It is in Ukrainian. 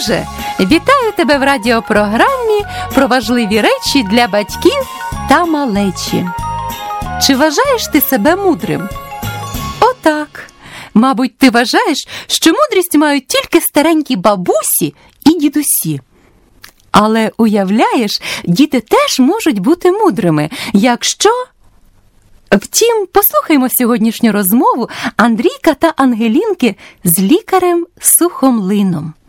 друже! Вітаю тебе в радіопрограмі про важливі речі для батьків та малечі. Чи вважаєш ти себе мудрим? Отак. Мабуть, ти вважаєш, що мудрість мають тільки старенькі бабусі і дідусі. Але, уявляєш, діти теж можуть бути мудрими, якщо... Втім, послухаймо сьогоднішню розмову Андрійка та Ангелінки з лікарем Сухомлином.